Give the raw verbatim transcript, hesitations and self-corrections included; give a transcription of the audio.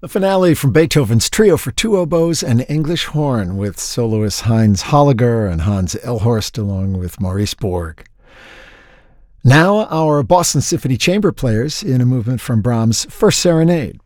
The finale from Beethoven's Trio for Two Oboes and English Horn with soloists Heinz Holliger and Hans Elhorst along with Maurice Borg. Now our Boston Symphony Chamber players in a movement from Brahms' First Serenade.